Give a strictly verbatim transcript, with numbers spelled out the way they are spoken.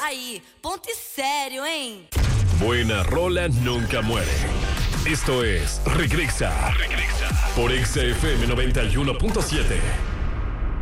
Aí, ponto sério, hein? Buena rola nunca muere. Esto es Regresa. Regresa. Por Exa F M noventa y uno punto siete.